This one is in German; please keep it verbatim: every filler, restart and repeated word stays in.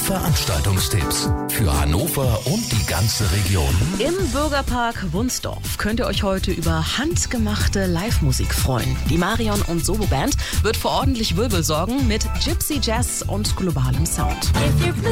Veranstaltungstipps für Hannover und die ganze Region. Im Bürgerpark Wunsdorf könnt ihr euch heute über handgemachte Live-Musik freuen. Die Marion und Solo Band wird für ordentlich Wirbel sorgen mit Gypsy Jazz und globalem Sound.